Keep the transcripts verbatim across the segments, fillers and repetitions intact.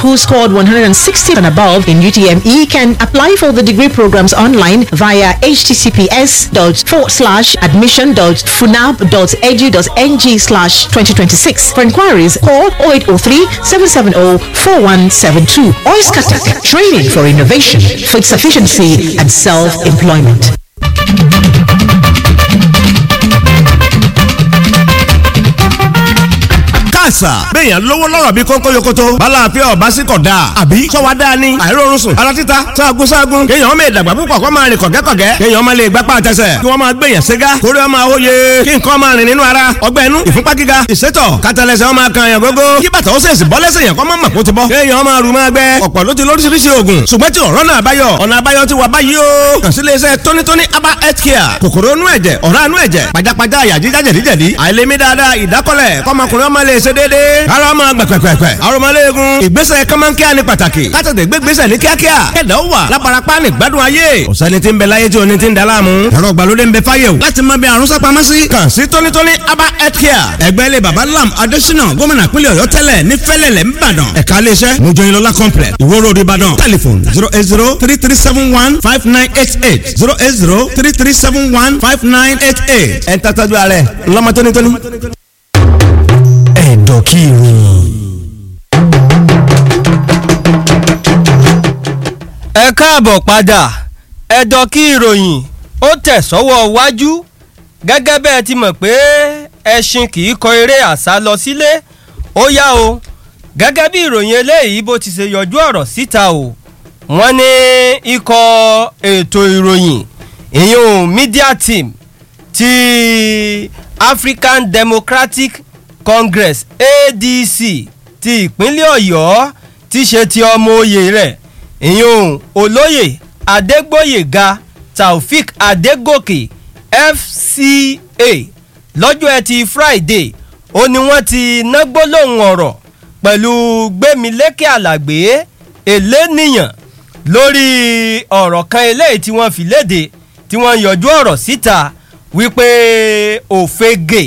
who scored one hundred sixty and above in U T M E can apply for the degree programs online via https dot forward slash admission dot funab dot edu dot ng slash twenty twenty-six. For inquiries, call oh eight oh three, seven seven oh, four one seven two. Oiskatech, training for innovation, food sufficiency and self-employment. àṣà béèyàn lówó lọ́rọ̀ bí kónkó yokoto bala àfẹ́ ọ̀bá sí kọ̀ dáa àbí sọ́wọ́ dáa ni àìrórun sùn ara títa sáàgùn sáàgùn kéèyàn ọmọ ìdàgbà púpọ̀ kó máa rìn kọ̀gẹ́kọ̀gẹ́ kéèyàn ọmọ lè gbápá àtẹsẹ̀ kí wọ́n máa gbèyàn ségá kórè ọmọ àwòye kí nǹkan máa rìn nínú ara ọgbẹ́ inú ìfúnpá gíga ìsétọ̀ kátàlẹ́sẹ̀ ọmọ kan yàn gógó kí bàtà ó sèṣì bọ́ lẹ́sẹ̀ yàn kọ́ mọ́ màkó ti bọ́ kéèyàn máa rù máa gbẹ ọ̀pọ̀ ló ti lóríṣiríṣi oògùn ṣùgbọ́n tí ọ̀rọ̀ náà báyọ̀ ọ̀nà àbáyọ ti wà báyìí o kàn sí iléeṣẹ́ tónítóní aba health care kòkòrò inú ẹ̀jẹ̀ ọ̀rá inú ẹ̀jẹ̀ pajápajá àyà jíjá jẹ̀díjẹ̀dí àìlèmí dáadáa ìdákọ́lẹ̀ kọ́mọkùnrin ọmọ lè ṣe déédéé ara ọmọ gbẹ̀pẹ̀pẹ̀pẹ̀ arọmọléegun ìgbésẹ̀ kọ́mọ́nkíá ní pàtàkì kátàtẹ̀ gbégbésẹ̀ ní kíákíá kẹ̀dá ó wà láparapá ní gbádùn ayé ọ̀sẹ́ni tí ń bẹ láyé tí oní ti ń da láàmú ẹ̀rọ ìgbàlódé ń bẹ fáyé o láti mọ bí àrùn sápamọ́ sí kàn sí tónítóní aba health care ẹgbẹ́ ilé baba lam adésínà gómìnà pínlẹ̀ ọ̀yọ́ tẹ́lẹ̀ ní fẹ́lẹ̀lẹ̀ ńbàdàn ẹ̀ka iléeṣẹ́ mojoyinlọ́lá complex ìwó road ìbàdàn telephone zero eight zero three three seven one five nine eight eight zero eight zero three three seven one five nine eight eight ẹ̀ ń tàtàjú ààrẹ ńlọmọ tónítóní. ẹ̀dọ̀ kí ìròyìn. ẹ káàbọ̀ padà ẹ̀dọ̀ kí ìròyìn ó tẹ̀ sọ́wọ́ wájú gẹ́gẹ́ bẹ́ẹ̀ ti mọ̀ pé ẹṣin kì í kọ eré àṣà lọ sílé ó yá o gẹ́gẹ́ bí ìròyìn eléyìí bó ti ṣe yọjú ọ̀rọ̀ síta o wọ́n ní ikọ̀ ètò ìròyìn ìyún media team ti African Democratic Congress A D C ti ìpínlẹ̀ Ọ̀yọ́ ti ṣe ti ọmọ oyè rẹ̀ ìyún olóyè Adégbóyèga Taofik Adégòkè F C A lọ́jọ́ ẹtì Friday ó ní wọ́n ti ná gbólóhùn ọ̀rọ̀ pẹ̀lú Gbémilékè Àlàgbé eléníyàn lórí ọ̀rọ̀ kan eléyìí tí wọ́n fi léde tí wọ́n yọjú ọ̀rọ̀ síta wípé òfegè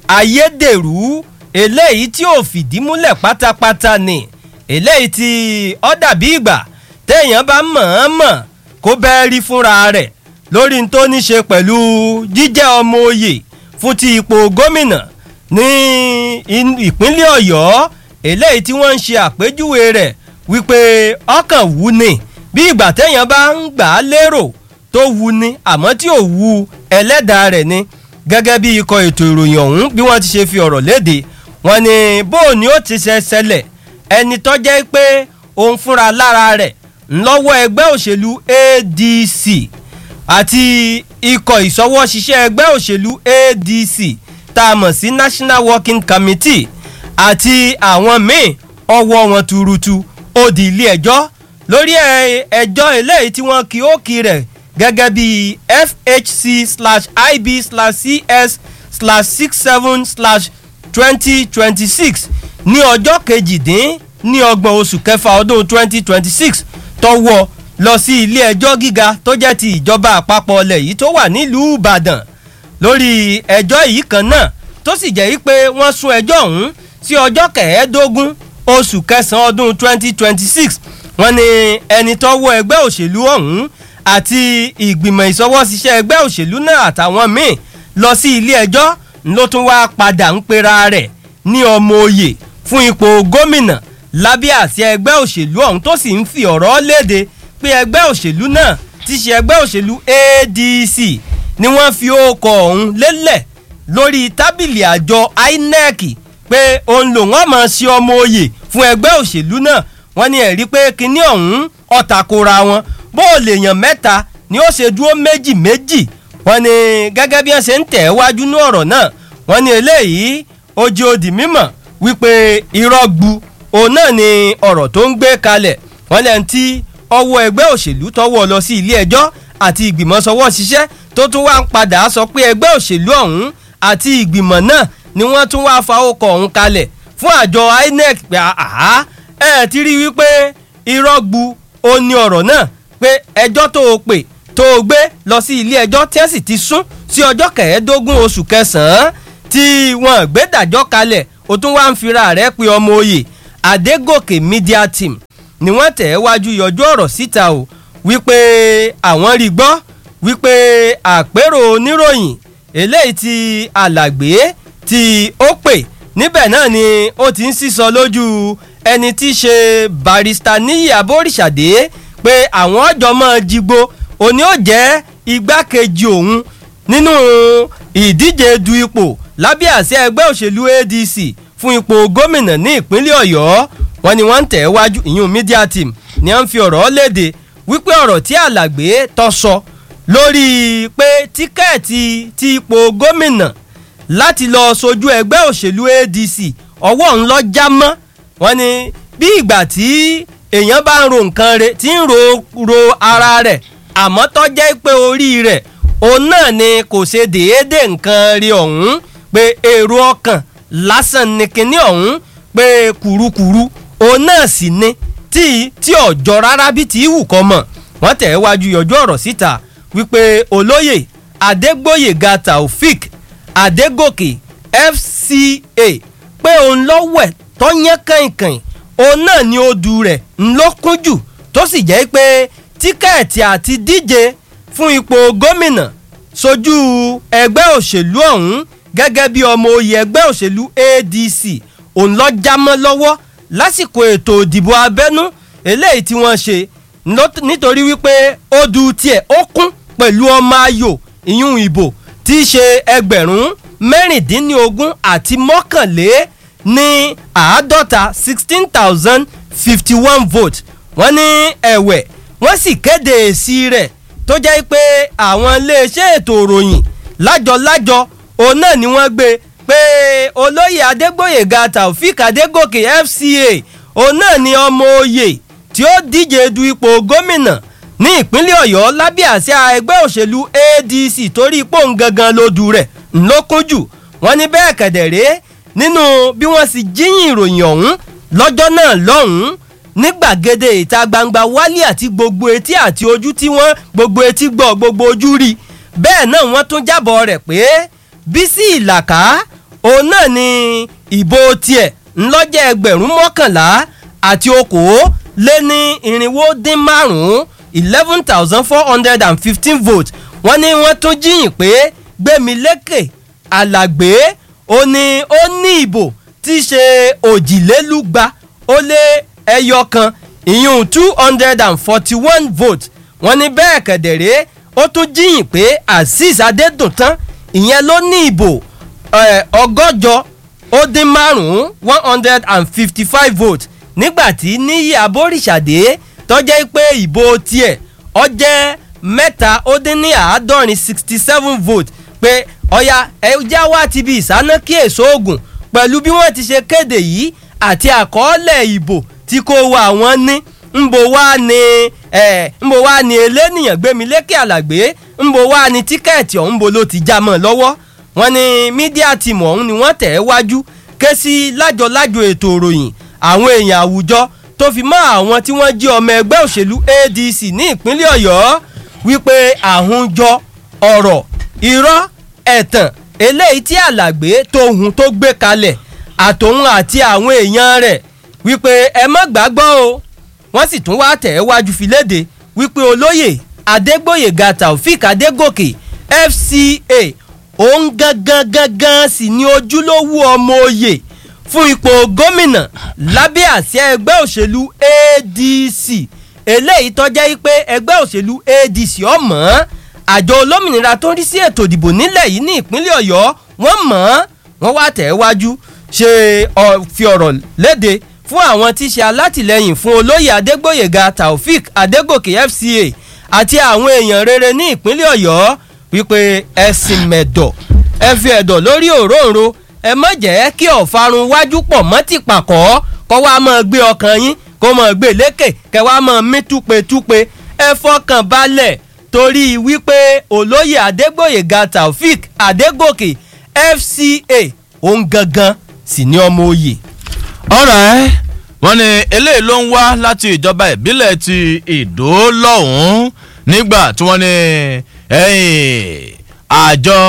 ayédèrú eléyìí tí ò fìdí múlẹ̀ pátápátá ni eléyìí tí ó dàbí ìgbà téèyàn bá mọ̀ọ́mọ̀ kó bẹ́ẹ̀ rí fúnra rẹ̀ lórí tó ní ṣe pẹ̀lú jíjẹ́ ọmọ oyè fún ti ipò gómìnà ní ìpínlẹ̀ Ọ̀yọ́ eléyìí tí wọ́n ń ṣe àpèjúwe rẹ̀ wípé ọkàn wú ni bí ìgbà téèyàn bá ń gbà á lérò tó wú ni àmọ́ tí ò wú ẹlẹ́dàá rẹ̀ ni gẹ́gẹ́ bí ikọ̀ ètò ìròyìn ọ̀hún bí wọ́n ti ṣe fi ọ̀rọ̀ léde wọ́n ní bóò ni ó ti ṣe ṣẹlẹ̀ ẹni tó jẹ́ pé òun fúnra lára rẹ̀ ńlọ́wọ́ ẹgbẹ́ òṣèlú A D C àti ikọ̀ ìṣọwọ́ṣiṣẹ́ ẹgbẹ́ òṣèlú A D C tá a mọ̀ sí National Working Committee àti àwọn míì ọwọ́ wọn tuurutu ó di ilé ẹjọ́ lórí ẹjọ́ eléyìí tí wọ́n kí ó kí rẹ̀ gẹ́gẹ́ bí F H C slash I B slash C S slash six seven slash twenty twenty six ní ọjọ́ kejìdín ní ọgbọ̀n oṣù kẹfà ọdún twenty twenty six tọwọ́ lọ sí ilé ẹjọ́ gíga tó jẹ́ ti ìjọba àpapọ̀ ilẹ̀ yìí tó wà nílùú Ìbàdàn lórí ẹjọ́ yìí kan náà tó sì jẹ́ pé wọ́n sún ẹjọ́ ọ̀hún sí ọjọ́ kẹẹ̀ẹ́dógún oṣù kẹsàn-án ọdún twenty twenty six wọ́n ní ẹni tọ́wọ́ ẹgbẹ́ òṣèlú ọ̀hún àti ìgbìmọ̀ ìṣọwọ́ṣiṣẹ́ ẹgbẹ́ òṣèlú náà àtàwọn míì lọ sí ilé ẹjọ́ ló tún wá padà ń pera rẹ̀ ní ọmọ oyè fún ipò gómìnà lábẹ́ àsíá ẹgbẹ́ òṣèlú ọ̀hún tó sì ń fi ọ̀rọ̀ léde pé ẹgbẹ́ òṣèlú náà ti ṣe ẹgbẹ́ òṣèlú A D C ni wọ́n fi ókọ ọ̀hún lélẹ̀ lórí tábìlì àjọ I N E C pé òun lòun ọmọ sí ọmọ oyè fún ẹgbẹ́ òṣèlú náà wọ́n ní ẹ̀rí pé kinní ọ̀hún ọ̀tàkùrà wọn bó lè yàn mẹ́ta ni ó ṣe dúró méjì méjì wọ́n ní gẹ́gẹ́ bí wọ́n ṣe ń tẹ̀ wájú ní ọ̀rọ̀ náà wọ́n ní eléyìí ó jẹ́ ó di mímọ̀ wípé irọ́ gbu òun náà ni ọ̀rọ̀ tó ń gbé kalẹ̀ wọ́n lẹ́nu tí ọwọ́ ẹgbẹ́ òṣèlú tọwọ́ lọ sí ilé ẹjọ́ àti ìgbìmọ̀ sọwọ́ ṣiṣẹ́ tó tún wá ń padà sọ pé ẹgbẹ́ òṣèlú ọ̀hún àti ìgbìmọ̀ náà ni wọ́n tún wá fa ọkọ̀ ọ̀hún kalẹ̀ fún àjọ I N E C pé àhá ẹ̀ ti rí wípé irọ́ gbu òun ni ọ̀rọ̀ náà pé ẹjọ́ tó o pè tó o gbé lọ sí ilé ẹjọ́ tí ẹ sì ti sún sí ọjọ́ kẹẹ̀ẹ́dógún oṣù kẹsàn-án tí wọ́n gbé dàjọ́ kalẹ̀ o tún wá ń fira rẹ̀ pé ọmọ oyè Adégòkè Media Team ni wọ́n tẹ̀ wájú yọjú ọ̀rọ̀ síta o wípé àwọn rí gbọ́ wípé àpérò oníròyìn eléyìí tí Alàgbé tí ó pè níbẹ̀ náà ni ó ti ń sísọ lójú ẹni tí í ṣe Barrister Níyì Abóríṣàdé pé àwọn ọjọ́ mọ́ jigbó òní ó jẹ́ igbákejì òun nínú ìdíje du ipò lábẹ́ àṣẹ ẹgbẹ́ òṣèlú A D C fún ipò gómìnà ní ìpínlẹ̀ Ọ̀yọ́. Wọ́n ní wọ́n ń tẹ̀ wájú ìyún Media Team ni wọ́n fi ọ̀rọ̀ léde wípé ọ̀rọ̀ tí Alàgbé tó sọ lórí pé tíkẹ́ẹ̀tì ti ipò gómìnà láti lọ sojú ẹgbẹ́ òṣèlú A D C ọwọ́ ń lọ já mọ́. Wọ́n ní bí ìgbà tí èèyàn bá ń ro nǹkan rẹ̀ tí ń ro ro ara rẹ̀ àmọ́ tó jẹ́ pé orí rẹ̀ òun náà ni kò ṣe déédé nǹkan rí ọ̀hún pé èrò ọkàn lásán ni kinní ọ̀hún pé kùrukùru òun náà sì ni tí tí ọ̀jọ́ rárá bí tí ìwù kọ́ mọ̀. Wọ́n tẹ̀ wájú yọjú ọ̀rọ̀ síta wípé olóyè Adégbóyèga Taofik Adégòkè F C A pé òun lọ́wẹ̀ tó yẹn kàìnkàìn òun náà ni odù rẹ̀ ńlọ kún jù tó sì jẹ́ pé tíkẹ́ẹ̀tì àti díje fún ipò gómìnà sojú ẹgbẹ́ òṣèlú ọ̀hún gẹ́gẹ́ bí ọmọ oyè ẹgbẹ́ òṣèlú A D C òun lọ jámọ́ lọ́wọ́ lásìkò ètò ìdìbò abẹ́nú eléyìí tí wọ́n ṣe nítorí wípé odù tiẹ̀ ó kún pẹ̀lú ọmọ ayò ìyún ìbò tí í ṣe ẹgbẹ̀rún mẹ́rìndínlógún àti mọ́kànlé ní àádọ́ta sixteen thousand fifty one vote. Wọ́n ní ẹ̀wẹ̀ wọ́n sì kéde èsì rẹ̀ tó jẹ́ pé àwọn iléeṣẹ́ ètò ìròyìn lájọ-lájọ òun náà ni wọ́n gbé pé olóyè Adégbóyèga Taofik Adégòkè F C A òun náà ni ọmọ oyè tí ó díje du ipò gómìnà ní ìpínlẹ̀ Ọ̀yọ́ lábẹ́ àsíá ẹgbẹ́ òṣèlú A D C torí ipò ń gangan lódù rẹ̀ ńlọ́kúnjù. Wọ́n ní bẹ́ẹ̀ kẹ̀dẹ̀rẹ́ nínú bí wọ́n sì jíyìn ìròyìn ọ̀hún lọ́jọ́ náà lọ́hùn-ún ní gbàgede ìta gbangba wálé àti gbogbo etí àti ojú tí wọ́n gbogbo etí gbọ́ gbogbo ojú rí. Bẹ́ẹ̀ náà wọ́n tún jábọ̀ rẹ̀ pé Bísí Ìlàkà òun náà ni ìbò tiẹ̀ ńlọ́jẹ́ ẹgbẹ̀rún mọ́kànlá àti okòó lé ní irinwó dín márùn-ún eleven thousand four hundred and fifteen votes. Wọ́n ní wọ́n tún jíyìn pé Gbémilékè Alàgbé ó ní ó ní ìbò tí í ṣe òjìlélúgba ó lé ẹyọ kan ìyún two hundred and forty one votes. Wọ́n ní bẹ́ẹ̀ kẹ̀dẹ̀rẹ́ ó tún jíyìn pé Azeez Adédùntán ìyẹn ló ní ìbò ọgọ́jọ ó dín márùn-ún one hundred and fifty five votes nígbàtí Níyì Abóríṣàdé tó jẹ́ pé ìbò tiẹ̀ ó jẹ́ mẹ́ta ó dín ní àádọ́rin sixty seven votes pé ọ̀ya ẹja wá ti bí ìsáná kí èso oògùn pẹ̀lú bí wọ́n ti ṣe kéde yìí àti àkọọ́lẹ̀ ìbò tí kò wá àwọn ní ńbò wá ní ẹ̀ ńbò wá ní eléníyàn Gbémilékè Alàgbé ńbò wá ní tíkẹ́ẹ̀tì ọ̀hún bò ló ti já mọ́ lọ́wọ́. Wọ́n ní Media Team ọ̀hún ni wọ́n tẹ̀ wájú ké sí lájọ-lájọ ètò ìròyìn àwọn èèyàn àwùjọ tó fi mọ́ àwọn tí wọ́n jí ọmọ ẹgbẹ́ òṣèlú A D C ní ìpínlẹ̀ Ọ̀yọ́ wípé àhúnjọ ọ̀rọ̀ irọ́ ẹ̀tàn eléyìí tí Alàgbé tóhun tó gbé kalẹ̀ àtòhun àti àwọn èèyàn rẹ̀ wípé ẹ má gbàgbọ́ o. Wọ́n sì tún wá tẹ̀ wájú fi léde wípé olóyè Adégbóyèga Taofik Adégòkè F C A òun gangan gangan sì ni ojúlówó ọmọ oyè fún ipò gómìnà lábẹ́ àsíá ẹgbẹ́ òṣèlú A D C eléyìí tó jẹ́ pé ẹgbẹ́ òṣèlú A D C ọ̀mọ́ àjọ olómìnira tó ń rí sí ètò ìdìbò nílẹ̀ yìí ní ìpínlẹ̀ Ọ̀yọ́ wọ́n mọ̀ wọ́n wá tẹ̀ wájú ṣe fi ọ̀rọ̀ léde fún àwọn tí ṣe alátìlẹyìn fún olóyè Adégbóyèga Taofik Adégòkè F C A àti àwọn èèyàn rere ní ìpínlẹ̀ Ọ̀yọ́ wípé ẹ̀sìn mẹ̀dọ̀ ẹ fi ẹ̀dọ̀ lórí òróǹro ẹ má jẹ́ kí ọ̀farun wájú pọ̀ mọ́ ti pàkọ́ kọ́ wá máa gbé ọkàn yín kó máa gbé lékè kẹ́ wá máa mí túpetúpe ẹ fọkàn balẹ̀ torí wípé olóyè Adégbóyèga Taofik Adégòkè F C A òun gangan sì ní ọmọ oyè. ọ̀rẹ́ wọ́n ní eléyìí ló ń wá láti ìjọba ìbílẹ̀ ti Ìdó lọ́hùn-ún nígbà tí wọ́n ní àjọ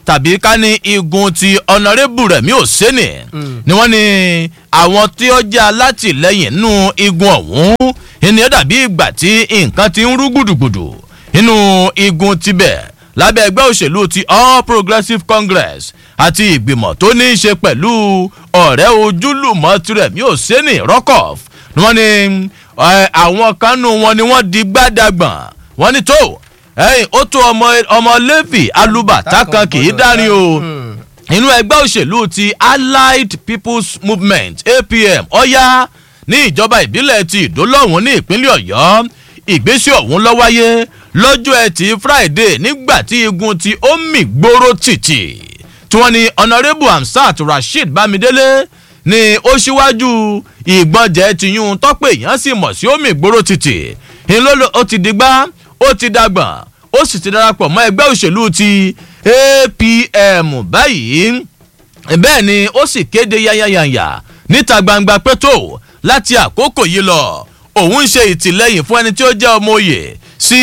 tàbí ká ní igun ti ọ̀nàrẹ́bù Rẹ̀mí Òsénì ni wọ́n ní àwọn tí ó jẹ́ alátìlẹ́yìn nínú igun ọ̀hún ènìyàn dàbí ìgbà tí nǹkan ti ń rú gbùdùgbùdù nínú igun tibẹ̀ lábẹ́ ẹgbẹ́ òṣèlú ti All Progressives Congress àti ìgbìmọ̀ tó ní í ṣe pẹ̀lú ọ̀rẹ́ ojúlùmọ̀ ti Rẹ̀mí Òsénì rọ́kọ̀f ni wọ́n ní àwọn kanú wọn ni wọ́n di gbádàgbọ̀n wọ́n ní tó ẹ̀yìn ó tó ọmọ ọmọ Lẹ́fì alùbàtà kan kì í dárin o inú ẹgbẹ́ òṣèlú ti Allied People's Movement A P M ọ̀yá ní ìjọba ìbílẹ̀ ti Ìdó-lọ́hùn ní ìpínlẹ̀ Ọ̀yọ́ ìgbésẹ̀ ọ̀hún ló wáyé lọ́jọ́ ẹtì Friday nígbà tí igun ti omi gbòòrò tìtì tí wọ́n ní Honourable Hamsat Rasheed Bámidélé ni ó ṣíwájú ìgbọ̀njẹ̀ ti yún tọ́pẹ̀ èèyàn sì mọ̀ sí omi gbòòrò tìtì ìlọ́lọ́ ó ti digbá ó ti dàgbọ̀n ó sì ti darapọ̀ mọ́ ẹgbẹ́ òṣèlú ti A P M báyìí bẹ́ẹ̀ ni ó sì kéde yányányányá níta gbangba pé tó láti àkókò yìí lọ òun ń ṣe ìtìlẹ́yìn fún ẹni tí ó jẹ́ ọmọ òye sí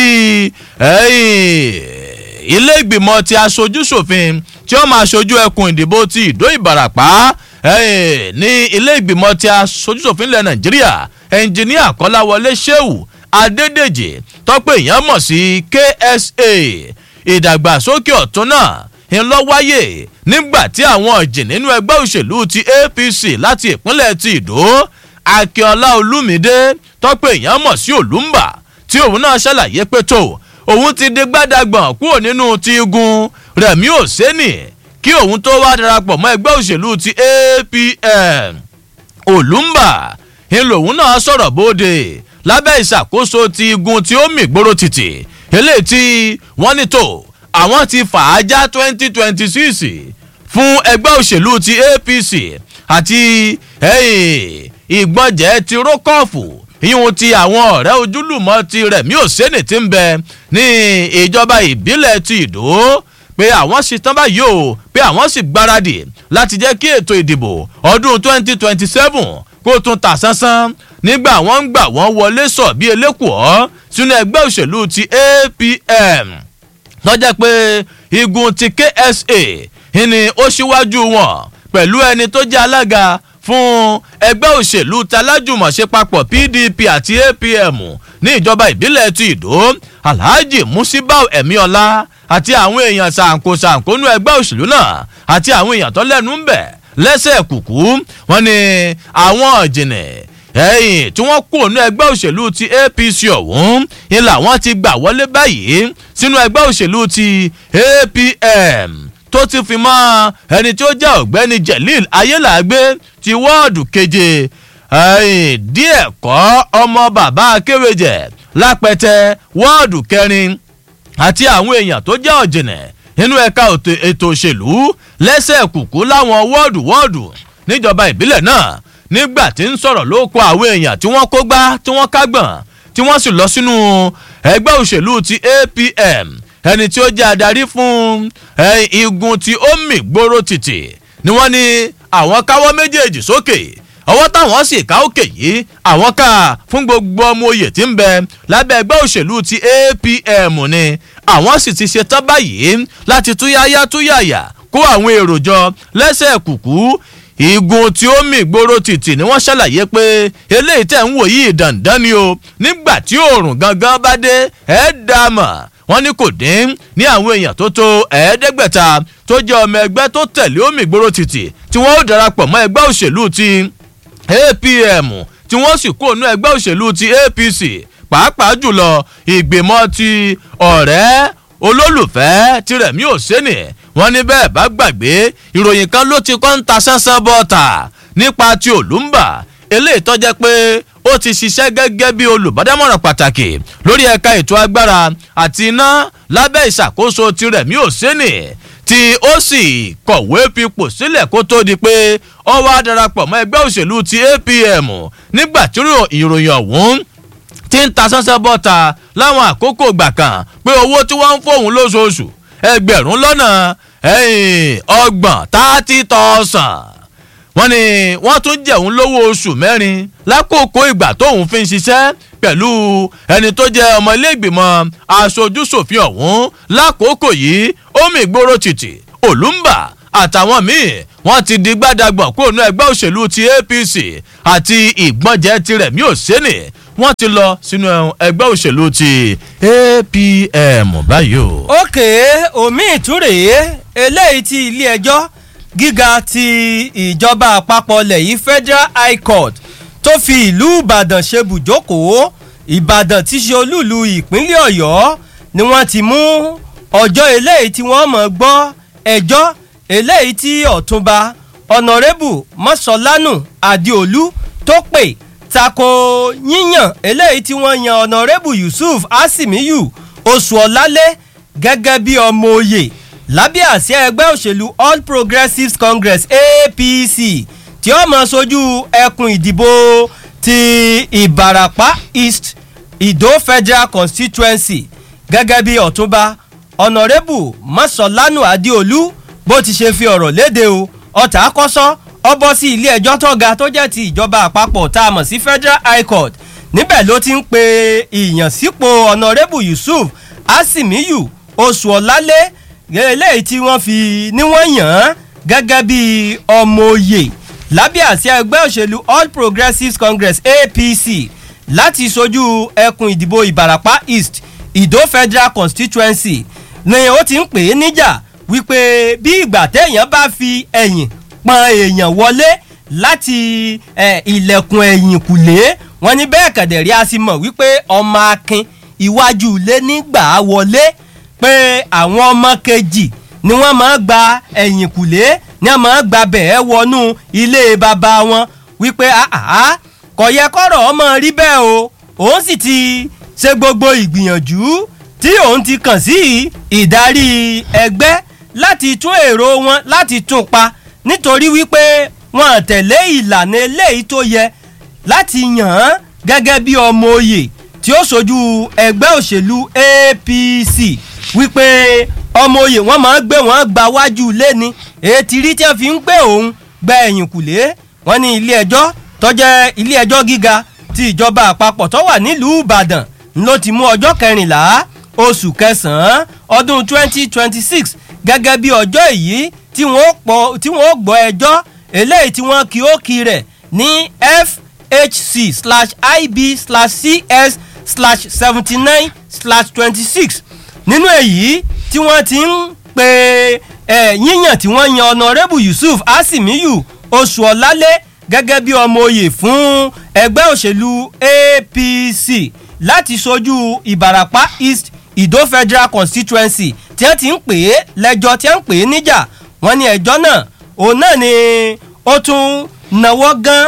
ilé ìgbìmọ̀ ti aṣojú-ṣòfin tí ó máa ṣojú ẹkùn ìdìbò ti Ìdó Ìbàràpá ní ilé ìgbìmọ̀ ti aṣojú-ṣòfin ilẹ̀ Nàìjíríà ẹnjìníà Kọ́láwọlé Ṣéhù Adédèjì tọ́pẹ́ èèyàn mọ̀ sí K S A ìdàgbàsókè ọ̀tún náà ń lọ wáyé nígbà tí àwọn ọ̀jìn nínú ẹgbẹ́ òṣèlú ti A P C láti ìpínlẹ̀ ti Ìdó Akínọlá Olúmídé tọ́pẹ́ èèyàn mọ̀ sí Olúmbà tí òun náà ṣàlàyé pé tó òun ti di gbádàgbọ̀n kúrò nínú ti igun Rẹ̀mí Òsénì kí òun tó wá darapọ̀ mọ́ ẹgbẹ́ òṣèlú ti A P M Olúmbà ń lòun náà sọ̀rọ̀ bóde lábẹ́ ìṣàkóso ti igun tí ó mì gbòòrò tìtì eléyìí tí wọ́n ní tó àwọn ti fà á já twenty twenty six fún ẹgbẹ́ òṣèlú ti A P C àti ìgbọ̀njẹ̀ ti rókọ́ọ̀fù ìhun ti àwọn ọ̀rẹ́ ojúlùmọ̀ ti Rẹ̀mí Òsénì tí ń bẹ ní ìjọba ìbílẹ̀ ti Ìdó pé àwọn sì tán báyìí o pé àwọn sì gbáradì láti jẹ́ kí ètò ìdìbò ọdún twenty twenty seven kó tún ta sánsán nígbà wọ́n ń gbà wọ́n wọlé sọ bí elékùọ́ sínú ẹgbẹ́ òṣèlú ti A P M lọ́jọ́ pé igun ti K S A ni ó ṣíwájú wọn pẹ̀lú ẹni tó jẹ́ alága fún ẹgbẹ́ òṣèlú talájùmọ̀ṣe papọ̀ P D P àti A P M ní ìjọba ìbílẹ̀ ti Ìdó Alhaji Musibau Ẹ̀míọlá àti àwọn èèyàn ṣàǹkóṣàǹkó nú ẹgbẹ́ òṣèlú náà àti àwọn èèyàn tó lẹ́nu ń bẹ̀ lẹ́sẹ̀ kùkú wọn ni àwọn ọ̀jìnì ẹ̀yìn tí wọ́n kú ònú ẹgbẹ́ òṣèlú ti A P C ọ̀hún ni làwọn ti gbà wọlé báyìí sínú ẹgbẹ́ òṣèlú ti A P M tó ti fi mọ́ ẹni tí ó jẹ́ ọ̀gbẹ́ni Jelil Ayélàgbé ti wọ́ọ̀dù keje díẹ̀ kọ́ ọmọ bàbá Akéwèjẹ Lápẹtẹ wọ́ọ̀dù kẹrin àti àwọn èèyàn tó jẹ́ ọ̀jìnì nínú ẹ̀ka ètò òṣèlú lẹ́sẹ̀ kùkú láwọn wọ́ọ̀dù wọ́ọ̀dù níjọba ìbílẹ̀ náà nígbà tí ń sọ̀rọ̀ ló kọ àwọn èèyàn tí wọ́n kó gbá tí wọ́n kágbọ̀n tí wọ́n sì lọ sínú ẹgbẹ́ òṣèlú ti A P M ẹni tí ó jẹ́ adarí fún igun tí ó mì gbòòrò tìtì ni wọ́n ní àwọn káwọ́ méjèèjì sókè ọwọ́ táwọn sì ká òkè yìí àwọn ká fún gbogbo ọmọ oyè tí ń bẹ lábẹ́ ẹgbẹ́ òṣèlú ti A P M ni àwọn sì ti ṣetán báyìí láti túyáyá túyàyà kó àwọn èrò jọ lẹ́sẹ̀ kùkú igun tí ó mì gbòòrò tìtì ni wọ́n ṣàlàyé pé eléyìí tẹ̀ ń wò yìí dandan ni o nígbà tí oòrùn gangan bá dé ẹ̀ dá mọ̀ wọ́n ní kò dín ní àwọn èèyàn tó tó ẹ̀ẹ́dẹ́gbẹ̀ta tó jẹ́ ọmọ ẹgbẹ́ tó tẹ̀lé ó mì gbòòrò tìtì tí wọ́n ó darapọ̀ mọ́ ẹgbẹ́ òṣèlú ti A P M tí wọ́n sì kó ònú ẹgbẹ́ òṣèlú ti A P C pàápàá jùlọ ìgbìmọ̀ ti ọ̀rẹ́ olólùfẹ́ ti Rẹ̀mí Òsénì wọ́n ní bẹ́ẹ̀ bá gbàgbé ìròyìn kan ló ti kọ́ ń ta sánsán bọ́ọ̀tà nípa ti Olúmbà eléyìí tó jẹ́ pé ó ti ṣiṣẹ́ gẹ́gẹ́ bí olùbádámọ̀ràn pàtàkì lórí ẹ̀ka ètò agbára àti iná lábẹ́ ìṣàkóso ti Rẹ̀mí Òsénì tí ó sì kọ̀wé fipò sílẹ̀ kó tó di pé ó wá darapọ̀ mọ́ ẹgbẹ́ òṣèlú ti A P M nígbà tí ìròyìn ọ̀hún ti ń ta sánsán bọ́ọ̀tà láwọn àkókò gbà kan pé owó tí wọ́n ń fóun lóṣooṣù ẹgbẹ̀rún lọ́nà ọgbọ̀n thirty thousand wọ́n ní wọ́n tún jẹun lówó oṣù mẹ́rin lákòókò ìgbà tóun fi ń ṣiṣẹ́ pẹ̀lú ẹni tó jẹ́ ọmọ ilé ìgbìmọ̀ aṣojú-ṣòfin ọ̀hún lákòókò yìí ó mì gbòòrò tìtì olùmbà àtàwọn míì wọ́n ti di gbádàgbọ̀n kó nu ẹgbẹ́ òṣèlú ti A P C àti ìgbọ́njẹ tirẹ̀ mi ò sẹ́nì wọ́n ti lọ sínú ẹgbẹ́ òṣèlú ti A P M báyìí o. òkè omi ìtúrè eléyìí ti ilé ẹjọ́ gíga ti ìjọba àpapọ̀ ilẹ̀ yìí Federal High Court tó fi ìlú Ìbàdàn ṣe bùjókòó Ìbàdàn tí ṣe olúùlú ìpínlẹ̀ Ọ̀yọ́ ni wọ́n ti mú ọjọ́ eléyìí tí wọ́n mọ̀ gbọ́ ẹjọ́ eléyìí tí ọ̀túnba ọ̀nàrẹ́bù mọ́sọ̀lánù adéolú tó pè tako yíyàn eléyìí tí wọ́n yan ọ̀nàrẹ́bù Yusuf Asimiyu Oṣuọ̀lálé gẹ́gẹ́ bí ọmọ oyè lábẹ́ àsíá ẹgbẹ́ òṣèlú All Progressives Congress A P C tí ó máa ṣojú ẹkùn ìdìbò ti Ìbàràpá East Ìdó Federal Constituency gẹ́gẹ́ bí ọ̀túnba ọ̀nàrẹ́bù mọ́sọ̀lánù adéolú bó ti ṣe fi ọ̀rọ̀ léde o ọ̀tá akọ́sọ́ ọbọ̀ sí ilé ẹjọ́ tó ga tó jẹ́ ti ìjọba àpapọ̀ tá a mọ̀ sí Federal High Court níbẹ̀ ló ti ń pe ìyànsípò ọ̀nàrẹ́bù Yusuf Asimiyu Oṣuọ̀lálé eléyìí tí wọ́n fi níwọ̀n yàn án gẹ́gẹ́ bí ọmọ oyè lábẹ́ àsíá ẹgbẹ́ òṣèlú All Progressives Congress A P C láti ṣojú ẹkùn ìdìbò Ìbàràpá East Ìdó Federal Constituency ni ó ti ń pè é níjà wípé bí ìgbà téèyàn bá fi ẹ̀yìn pọn èèyàn wọlé láti ilẹ̀kùn ẹ̀yìn kùlé wọn ní bẹ́ẹ̀ kẹ̀dẹ̀rí a sì mọ̀ wípé ọmọ akin iwájú ilé nígbà wọlé pé àwọn ọmọ kejì ni wọ́n máa gba ẹ̀yìn kùlé ni wọ́n máa gba bẹ̀ẹ́ wọnú ilé bàbá wọn wípé àhá kò yẹ kọ́rọ̀ ọmọ rí bẹ́ẹ̀ o òun sì ti ṣe gbogbo ìgbìyànjú tí òun ti kàn sí ìdarí ẹgbẹ́ láti tún èrò wọn láti tún pa nítorí wípé wọn tẹ̀lé ìlànà eléyìí tó yẹ láti yàn án gẹ́gẹ́ bí ọmọ oyè tí ó ṣojú ẹgbẹ́ òṣèlú A P C wípé ọmọ oyè wọn máa ń gbé wọn gba wájú ilé ni ètí rí tí wọn fi ń gbé òun gba ẹ̀yìn kùlé wọn ní ilé ẹjọ́ tó jẹ́ ilé ẹjọ́ gíga ti ìjọba àpapọ̀ tó wà nílùú Ìbàdàn ló ti mú ọjọ́ kẹrìnlá oṣù kẹsàn-án ọdún twenty twenty six gẹ́gẹ́ bí ọjọ́ èyí tí wọ́n pọ̀ tí wọ́n gbọ́ ẹjọ́ eléyìí tí wọ́n kí ó kí rẹ̀ ní F H C slash I B slash C S slash seventy nine slash twenty six nínú èyí tí wọ́n ti ń pe ẹ̀ yíyàn tí wọ́n yan ọ̀nàrẹ́bù Yusuf Asimiyu Oṣuọ̀lálé gẹ́gẹ́ bí ọmọ oyè fún ẹgbẹ́ òṣèlú A P C láti ṣojú Ìbàràpá East Ìdó Federal Constituency tí wọ́n ti ń pè é lẹ́jọ́ tí wọ́n ń pè é níjà wọ́n ní ẹjọ́ náà òun náà ni ó tún náwó gan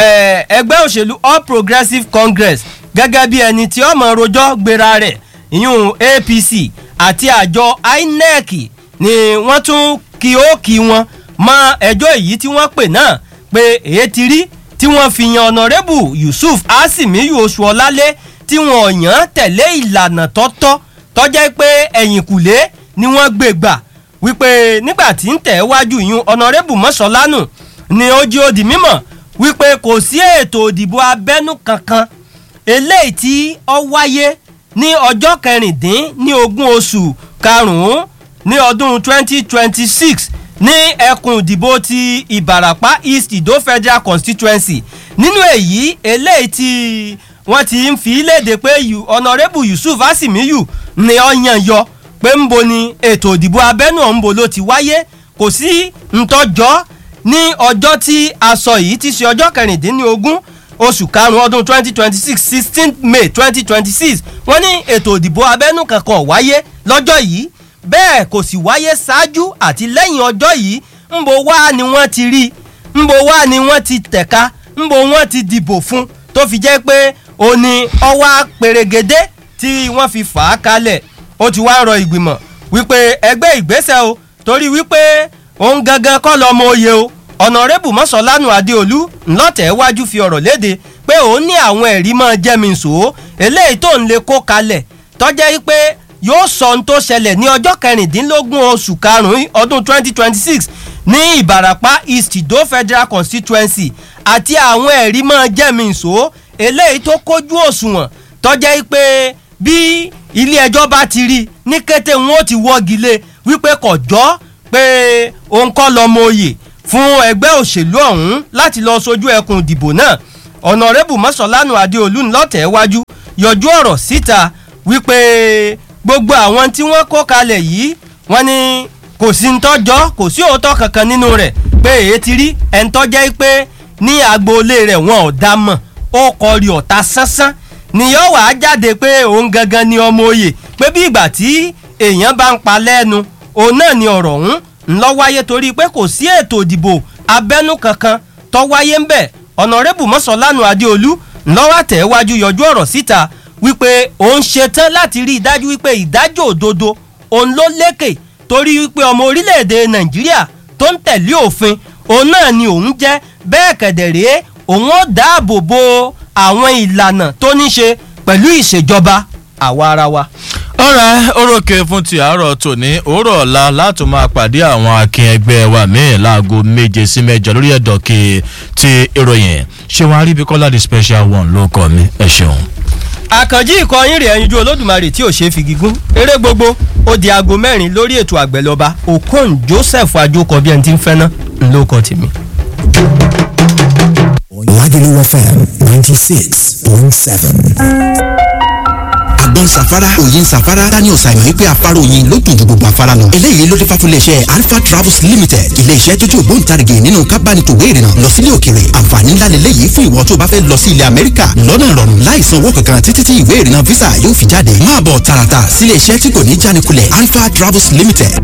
ẹgbẹ́ òṣèlú All Progressives Congress gẹ́gẹ́ bí ẹni tí ọmọ rojọ́ gbéra rẹ̀ ìyún A P C àti àjọ I N E C ni wọ́n tún kí ó kí wọn mọ ẹjọ́ èyí tí wọ́n pè náà pé èyí ti rí tí wọ́n fi yan ọ̀nàrẹ́bù Yusuf Asimiyu Oṣuọ̀lálé tí wọ́n yàn tẹ̀lé ìlànà tọ́tọ́ tọ́jẹ́ pé ẹ̀yìnkùlé ni wọ́n gbé gbà wípé nígbà tí ń tẹ̀ wájú yún ọ̀nàrẹ́bù mọ́sọ̀lánù ni ó jí ó di mímọ̀ wípé kò sí ètò òdìbò abẹ́nú kankan eléyìí tí ó wáyé ní ọjọ́ kẹrìndín ní ogún oṣù karùn-ún ní ọdún twenty twenty six ní ẹkùn ìdìbò ti Ìbàràpá East Ìdó Federal Constituency nínú èyí eléyìí tí wọ́n ti ń fi léde pé ọ̀nàrẹ́bù Yusuf Asimiyu ni ó yàn yọ pé ń bo ni ètò ìdìbò abẹ́nú ọ̀hún bo ló ti wáyé kò sí ntọ́jọ́ ní ọjọ́ tí a sọ yìí ti ṣe ọjọ́ kẹrìndínlógún oṣù karùn-ún ọdún twenty twenty six sixteen May twenty twenty six wọ́n ní ètò ìdìbò abẹ́nú kankan wáyé lọ́jọ́ yìí bẹ́ẹ̀ kò sì wáyé ṣáájú àti lẹ́yìn ọjọ́ yìí ń bo wá ni wọ́n ti rí ń bo wá ni wọ́n ti tẹ̀ka ń bo wọ́n ti dìbò fún tó fi jẹ́ pé ó ní ọwá pèrègédé tí wọ́n fi fà á kalẹ̀ ó ti wá rọ ìgbìmọ̀ wípé ẹgbẹ́ ìgbésẹ̀ o torí wípé òun gangan kọ́ lọ́mọ oyè o ọ̀nàrẹ́bù mọ́sọ̀lánù adéolú ńlọ́tẹ̀ wájú fi ọ̀rọ̀ léde pé òun ní àwọn ẹ̀rí mọ́ jẹ́mìísò eléyìí tó ń lè kó kalẹ̀ tọ́jẹ́ pé yóò sọ ohun tó ṣẹlẹ̀ ní ọjọ́ kẹrìndínlógún oṣù karùn-ún ọdún twenty twenty six ní Ìbàràpá East Ìdó Federal Constituency àti àwọn ẹ̀rí mọ́ jẹ́mìísò eléyìí tó kójú òṣùwọ̀n tọ́jẹ́ pé bí ilé ẹjọ́ bá ti rí ní kété wọn ó ti wọ́gi lé wípé kò jọ́ pé òun kọ́ lọ́mọ oyè fún ẹgbẹ́ òṣèlú ọ̀hún láti lọ sojú ẹkùn ìdìbò náà. ọ̀nàrẹ́bù mọ́sọ̀lánù adéolú ńlọ́tẹ̀ wájú yọjú ọ̀rọ̀ síta wípé gbogbo àwọn tí wọ́n kó kalẹ̀ yìí wọ́n ní kò sí ń tọ́jọ́ kò sí òótọ́ kankan nínú rẹ̀ pé èyí ti rí ẹni tọ́jẹ́ pé ní agboolé rẹ̀ wọn ò dá mọ̀ ó kọrí ọ̀tá sánsán ni yóò wá jáde pé òun gangan ni ọmọ oyè pé bí ìgbà tí èèyàn bá ń pa lẹ́nu òun náà ni ọ̀rọ̀ ọ̀hún ńlọ wáyé torí pé kò sí ètò ìdìbò abẹ́nú kankan tó wáyé ń bẹ̀. ọ̀nàrẹ́bù mọ́sọ̀lánù adéolú ńlọ́wọ́ àtẹ̀wájú yọjú ọ̀rọ̀ síta wípé òun ṣetán láti rí i dájú wípé ìdájọ́ òdodo òun ló lékè torí wípé ọmọ orílẹ̀-èdè nàìjíríà tó ń tẹ̀lé òfin òun náà ni òun jẹ́ bẹ́ẹ̀ kẹ̀dẹ̀rẹ́ òun ó dáàbò bo àwọn ìlànà tó ní ṣe pẹ̀lú ìṣèjọba àwa ara wa. ọ̀rẹ́ orókè fún ti àárọ̀ tòní òórọ̀ ọ̀la láti máa pàdé àwọn akin ẹgbẹ́ wa míì láago méje sí mẹ́jọ lórí ẹ̀dọ̀kì ti ìròyìn ṣé wàá rí bíkọ́lá the special one ló kọ́ mi ẹ ṣeun. àkànjí ìkọyín rẹ̀ ẹyinjú olódùmarè tí ò ṣe é fi gígùn eré gbogbo ó di aago mẹ́rin lórí ètò àgbẹ̀lọba okon joseph ajókọ bí ẹni tí ń fẹ́ ná ńlọkọ tèmi. Lagelu F M ninety six point seven. Àgbọn safara òyìn safara Daniel Simon wípé afárá òyìn ló dùn ju gbogbo afárá lọ. Eléyìí ló dé fáfúlẹ̀ iṣẹ́ Alpha Travels Limited. Ilé iṣẹ́ tó jẹ́ ògbóǹtarìgì nínú kábánitòwé ìrìnà lọ sílé òkèrè. Àǹfààní ńlá lélẹ́yìí fún ìwọ tó bá fẹ́ lọ sí ilẹ̀ Amẹ́ríkà lọ́nà ìrọ̀rùn láìsan owó kankan títí tí ìwé ìrìnà visa yóò fi jáde. Máa bọ̀ tààràtà sílé iṣẹ́ tí kò ní jánikulẹ̀ Alpha Travels Limited.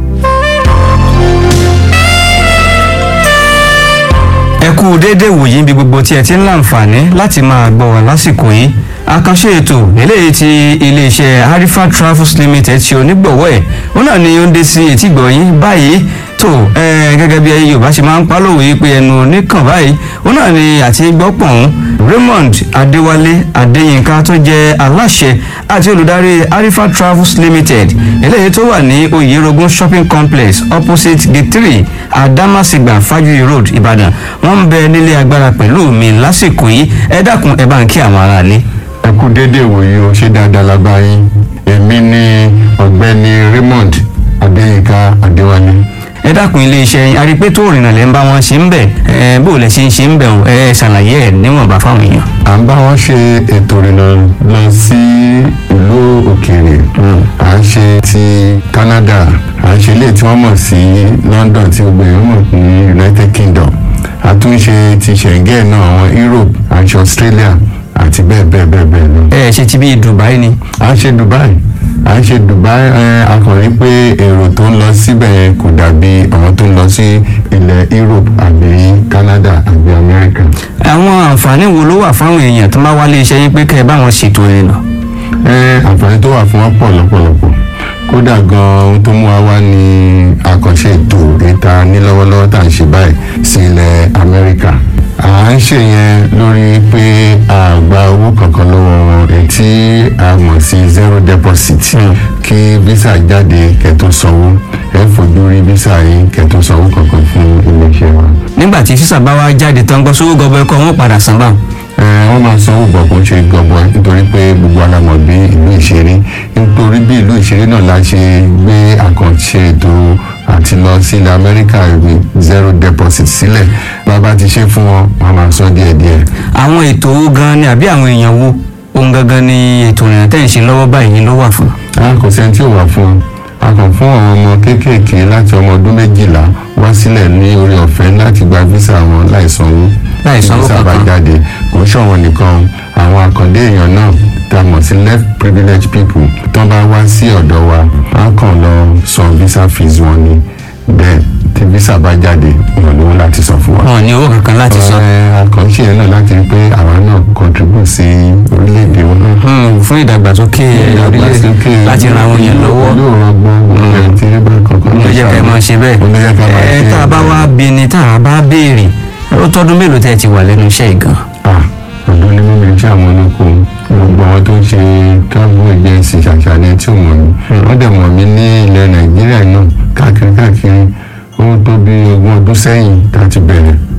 ẹ kú déédéé wòyí bí gbogbo tí ẹ ti ń láǹfààní láti máa gbọ́ wá lásìkò yìí àkànṣe ètò eléyìí tí iléeṣẹ́ Harifa Travels Limited tí onígbọ̀wọ́ ẹ̀ ó náà ni ó ń dé sí etígbọ̀ yín báyìí tó gẹ́gẹ́ bí Yorùbá ṣe máa ń pálòwé pé ẹnu oníkàn báyìí ó náà ni àti gbọ́pọ̀n Raymond Adéwálé Adéyínká tó jẹ́ aláṣẹ àti olùdarí Harifa Travels Limited eléyìí tó wà ní Oyèrògùn shopping complex opposite gate three Adamasingba Fájuyì road Ìbàdàn wọ́n ń bẹ nílé agbára pẹ̀lú mi lásìkò yìí ẹ dákun ẹ bá ń kí àwọn ará ní. ẹ kú déédéé wòye o ṣé dáadáa la bá yín èmi ni ọ̀gbẹ́ni Raymond Adéyínká Adéwálé. ẹ dákun iléeṣẹ́ yín arípé tó rìnnà lẹ́ ń bá wọn ṣe ń bẹ̀ ẹ bó lẹ ṣe ń ṣe ń bẹ̀ o ẹ ṣàlàyé ẹ níwọ̀nba fáwọn èèyàn. à ń bá wọn ṣe ètò ìrìnà lọ sí ìlú òkèèrè à ń ṣe ti Canada à ń ṣe ilé tí wọ́n mọ̀ sí London tí gbogbo èèyàn mọ̀ ní United Kingdom àtúnṣe ti Schengen náà àwọn Europe àti Australia àti bẹ́ẹ̀ bẹ́ẹ̀ bẹ́ẹ̀ bẹ́ẹ̀ lọ. ẹ ṣe ti bí Dubai ni. à ń ṣe Dubai à ń ṣe Dubai ẹ akọrin pé èrò tó ń lọ síbẹ̀ yẹn kò dàbí àwọn tó ń lọ sí ilẹ̀ Europe àbí Canada àbí America. àwọn àǹfààní wo ló wà fáwọn èèyàn tó bá wálé iṣẹ́ yín pé kẹ́ ẹ bá wọn ṣètò ìrìnà. ẹ àǹfààní tó wà fún wọn pọ̀ lọ́pọ̀lọpọ̀ kódà gan-an ohun tó mú wa wá ní àkànṣe ètò ìta ní lọ́wọ́lọ́wọ́ tá à ń ṣe báyìí sí ilẹ̀ Amẹ́ríkà à ń ṣe yẹn lórí pé a gba owó kankan lọ́wọ́ wọn èyí tí a mọ̀ sí zero deposit kí visa jáde kẹ́tó sanwó ẹ fojú rí visa yìí kẹ́tó sanwó kankan fún iléeṣẹ́ wa. nígbà tí visa bá wá jáde tán gbọ́ sówó gọbọ ẹ̀kọ́ wọn padà san báwọn. wọ́n máa sanwó bọ̀ kó ṣe gọbọi nítorí pé gbogbo alamọ̀ bí ìlú ìṣeré nítorí bí ìlú ìṣeré náà la ṣe gbé àkànṣe ètò àti lọ sí ilẹ̀ Amẹ́ríkà ìwé zero deposit sílẹ̀ bàbá ti ṣe fún wọn wọn máa san díẹ̀díẹ̀. àwọn ètò owó gan ni àbí àwọn èèyàn wo ohun gangan ni ètò ìrìnà tẹ̀ ń ṣe lọ́wọ́ báyìí ló wà fún. a kò sẹ́ni tí ò wà fún un a kàn fún àwọn ọmọ kéékèèké láti ọmọ ọdún méjìlá wá sílẹ̀ ní orí ọ̀fẹ́ láti gba visa wọn láì sanwó láìsanwó visa bá jáde kò ṣọ̀wọ́n nìkan àwọn àkàndé èèyàn náà tá a mọ̀ sí left privileged people tó bá wá sí ọ̀dọ̀ wa á kàn lọ san visa fees wọn ni bẹ́ẹ̀ tí visa bá jáde wọn lówó láti san fún wa. wọn ní owó kankan láti san. àkànṣe yẹn náà láti rí pé àwa náà contribute sí orílẹ̀-èdè wọn náà. fún ìdàgbàsókè orílẹ̀-èdè láti ran àwọn èèyàn lọ́wọ́. yóò rọgbọ́n ọ̀rẹ́ tí ẹ bá kankan ló jẹ́ ká máa ṣe bẹ́ẹ̀. ẹ tá a bá wá bí ni tá a bá béèrè ó tọ́dún mélòó tẹ́ ẹ ti wà lẹ́nu iṣẹ́ ìgàn. ọ̀dọ́ ni mímu iṣẹ́ àwọn olóko gbogbo àwọn tó ń ṣe travel agency ṣàṣàlẹ̀ tí ò mọ̀ mí wọ́n dẹ̀ mọ̀ mí ní ilẹ̀ Nàìjíríà náà káàkiri káàkiri ó tó bí ogún ọdún sẹ́yìn tá a ti bẹ̀rẹ̀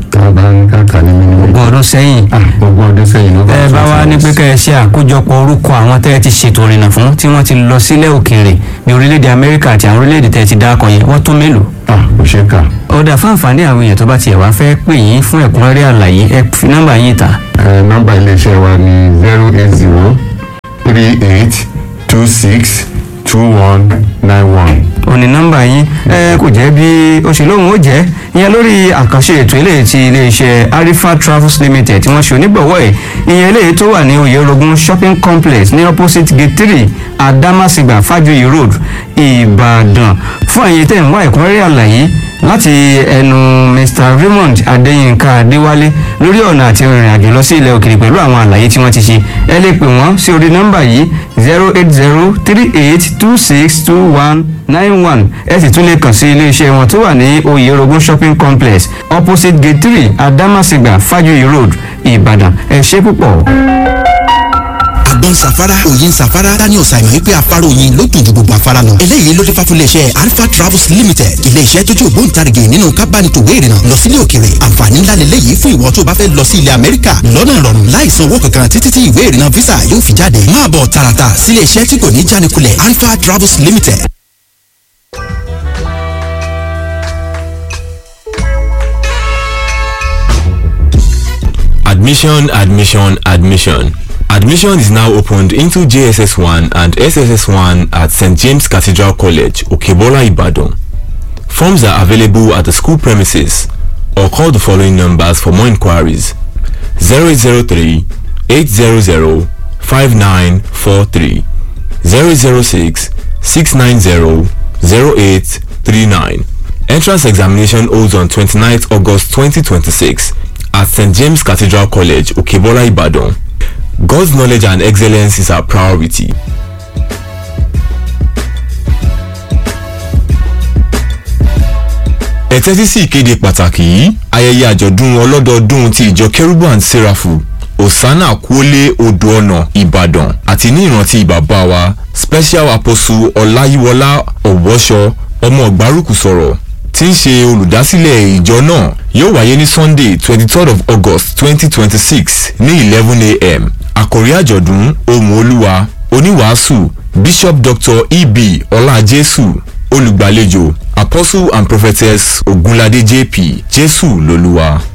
tá a bá ń kàkà ní mímú. ogún ọdún sẹ́yìn. ogún ọdún sẹ́yìn ló bá ẹ bá wa ní pé kẹ́ ẹ ṣe àkójọpọ̀ orúkọ àwọn tẹ́ ẹ ti ṣètò ìrìnà fún tí wọ́n ti lọ sílẹ̀ òkèèrè ní orílẹ̀-èdè Amẹ́ríkà àti àwọn orílẹ̀-èdè tẹ́ ẹ ti dákọ̀ yẹn wọ́n tó mélòó. kò ṣe kà. ọ̀dà fún àǹfààní àwọn èèyàn tó bá tiẹ̀ wá fẹ́ pè yín fún ẹ̀kúnrẹ́rẹ́ àlàyé ẹ fi nọ́mbà yín ta. nọ́mbà iléeṣẹ́ wa ni zero eight zero three eight two six two one nine one. òní nọ́mbà yín ẹ kò jẹ́ bí òṣèlóhùn ó jẹ́ ìyẹn lórí àkànṣe ètò eléyìí ti iléeṣẹ́ Arifa Travels Limited tí wọ́n ṣe onígbọ̀wọ́ ẹ̀ ìyẹn eléyìí tó wà ní Oyèrògùn shopping complex ní opposite gate three Adamasingba Fajuyi road Ìbàdàn. fún ẹ̀yin tẹ̀ ń wá ẹ̀kúnrẹ́rẹ́ àlàyé láti ẹnu Mr Raymond Adéyínká Adéwálé lórí ọ̀nà àti ìrìn àjò lọ sí ilẹ̀ òkèèrè pẹ̀lú àwọn àlàyé tí wọ́n ti ṣe ẹ lè pè wọ́n sí orí nọ́mbà yìí zero eight zero three eight two six two one nine one ẹ sì tún lè kàn sí iléeṣẹ́ wọn tó wà ní Oyèrògùn shopping complex opposite gate three Adamasingba Fajuyi road Ìbàdàn. ẹ ṣé púpọ̀. àgbọn safara òyin safara daniel simon wípé afárá oyin ló dùn ju gbogbo afárá lọ. eléyìí ló dé fà fún iléeṣẹ́ Alpha Travels Limited iléeṣẹ́ tó jẹ́ ògbóǹtarìgì nínú kábánitòwé ìrìnà lọ sílé òkèèrè. àǹfààní ńlá lélẹ́yìí fún ìwọ tó bá fẹ́ lọ sí ilẹ̀ Amẹ́ríkà lọ́nà ìrọ̀rùn láìsan owó kankan títí tí ìwé ìrìnà visa yóò fi jáde. máa bọ̀ tààràtà sílé iṣẹ́ tí kò ní jánikulẹ̀ Alpha Travels Limited. Admission, admission, admission. Admission is now opened into J S S one and S S S one at Saint James Cathedral College, Okebola, Ibadan. Forms are available at the school premises or call the following numbers for more inquiries: zero eight zero three, eight zero zero, five nine four three, zero zero six, six nine zero, zero eight three nine. Entrance examination holds on twenty-ninth August twenty twenty-six at Saint James Cathedral College, Okebola, Ibadan. God's knowledge and excellence is our priority. ẹ tẹ́tí sí ìkéde pàtàkì yìí. ayẹyẹ àjọ̀dún ọlọ́dọọdún ti ìjọ Kérúbù and Séráfù Osana Kuole Odò Ọ̀nà Ìbàdàn àti ní ìrántí bàbá wa Special Apostle Ọláyíwọlá Ọ̀wọ́ṣọ ọmọ Ọ̀gbárùkù sọ̀rọ̀ tí ń ṣe olùdásílẹ̀ ìjọ náà yóò wáyé ní Sunday twenty-third of August twenty twenty-six ní eleven a m àkòrí àjọ̀dún ohùn Olúwa oníwàásù Bishop Doctor E B Ọlájésù olùgbàlejò Apostle and Prophetess Ogunlade J P Jésù lolúwa.